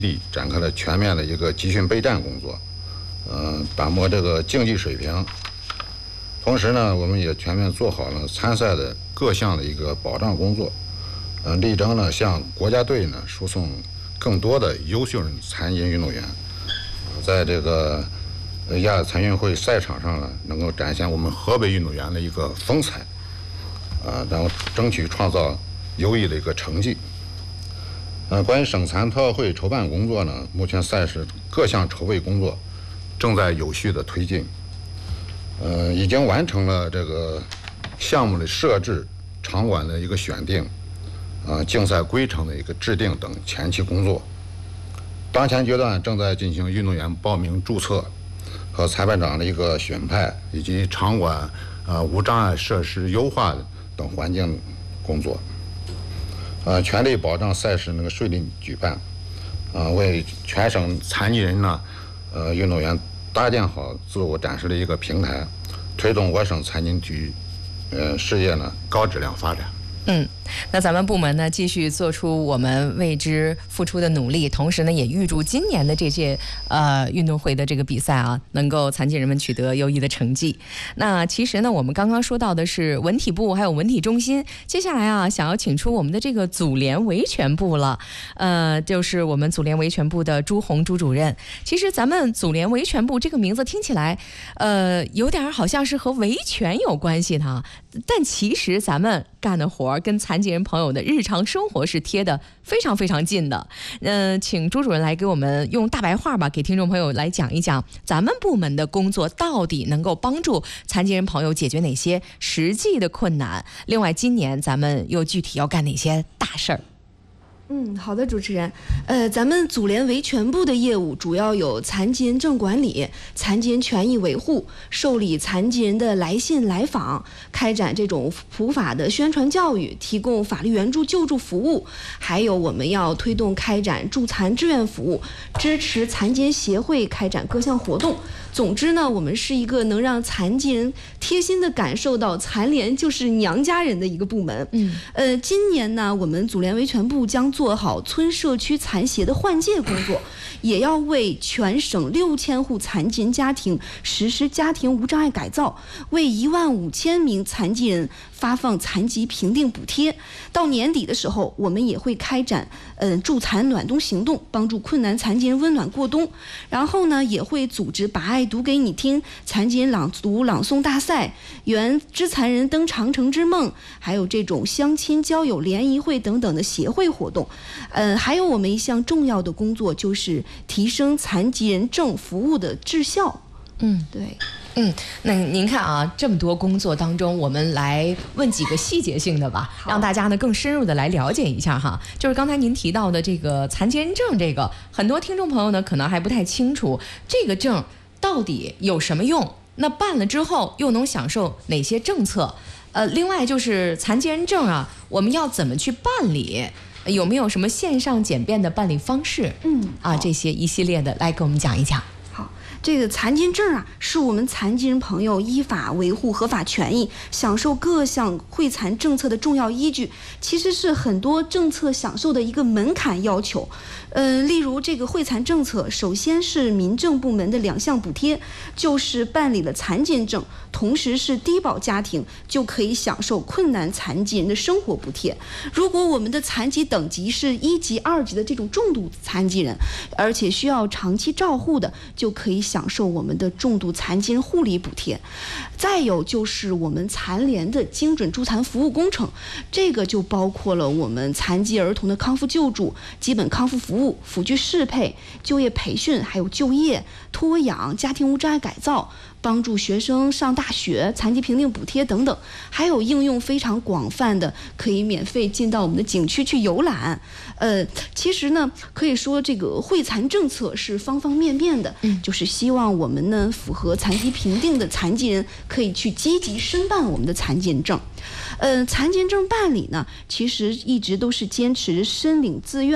地展开了全面的一个集训备战工作，打磨这个竞技水平。同时呢，我们也全面做好了参赛的各项的一个保障工作，力争呢向国家队呢输送更多的优秀残疾人运动员，在这个亚残运会赛场上呢，能够展现我们河北运动员的一个风采，然后争取创造优异的一个成绩。关于省残特奥会筹办工作呢，目前赛事各项筹备工作正在有序的推进，已经完成了这个项目的设置、场馆的一个选定，竞赛规程的一个制定等前期工作。当前阶段正在进行运动员报名注册和裁判长的一个选派，以及场馆无障碍设施优化等环境工作。全力保障赛事能够顺利举办，为全省残疾人呢，运动员搭建好自我展示的一个平台，推动我省残疾体育，事业呢高质量发展。 那咱们部门呢继续做出我们为之付出的努力，同时呢也预祝今年的这届运动会的这个比赛能够残疾人们取得优异的成绩。那其实呢我们刚刚说到的是文体部还有文体中心，接下来想要请出我们的这个组联维权部了，就是我们组联维权部的朱红朱主任。其实咱们组联维权部这个名字听起来有点好像是和维权有关系的，但其实咱们干的活跟残疾人朋友的日常生活是贴得非常非常近的。请朱主任来给我们用大白话吧，给听众朋友来讲一讲咱们部门的工作到底能够帮助残疾人朋友解决哪些实际的困难，另外今年咱们又具体要干哪些大事儿。 好的，主持人。咱们组联维权部的业务主要有残疾人证管理、残疾人权益维护、受理残疾人的来信来访、开展这种普法的宣传教育、提供法律援助救助服务，还有我们要推动开展助残志愿服务，支持残疾人协会开展各项活动。总之呢，我们是一个能让残疾人贴心的感受到残联就是娘家人的一个部门。今年呢，我们组联维权部将做好村社区残协的换届工作，也要为全省6000户残疾人家庭实施家庭无障碍改造，为15000名残疾人发放残疾评定补贴。到年底的时候，我们也会开展助残暖冬行动，帮助困难残疾人温暖过冬。然后呢，也会组织把爱读给你听残疾人朗读朗诵大赛、圆肢残人登长城之梦，还有这种相亲交友联谊会等等的协会活动。还有我们一项重要的工作就是提升残疾人证服务的质效。对。 那您看这么多工作当中，我们来问几个细节性的吧，让大家呢更深入的来了解一下哈。就是刚才您提到的这个残疾人证，这个很多听众朋友呢可能还不太清楚，这个证到底有什么用？那办了之后又能享受哪些政策？另外就是残疾人证我们要怎么去办理？有没有什么线上简便的办理方式？这些一系列的来给我们讲一讲。 这个残疾人证是我们残疾人朋友依法维护合法权益、享受各项惠残政策的重要依据，其实是很多政策享受的一个门槛要求。例如这个惠残政策，首先是民政部门的2项补贴，就是办理了残疾人证，同时是低保家庭就可以享受困难残疾人的生活补贴。如果我们的残疾等级是1级、2级的这种重度残疾人，而且需要长期照护的，就可以享受我们的重度残疾人护理补贴。再有就是我们残联的精准助残服务工程，这个就包括了我们残疾儿童的康复救助、基本康复服务、辅具适配、就业培训，还有就业、托养、家庭无障碍改造，帮助学生上大学、残疾评定补贴等等，还有应用非常广泛的，可以免费进到我们的景区去游览。其实呢，可以说这个惠残政策是方方面面的，就是希望我们呢符合残疾评定的残疾人可以去积极申办我们的残疾人证。残疾人证办理呢，其实一直都是坚持申领自愿、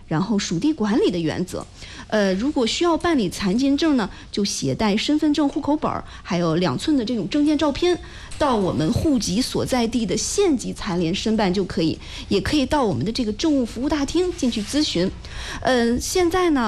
然后属地管理的原则。如果需要办理残疾人证呢，就携带身份证、户口本，还有2寸的这种证件照片，到我们户籍所在地的县级残联申办就可以，也可以到我们的这个政务服务大厅进去咨询。现在呢，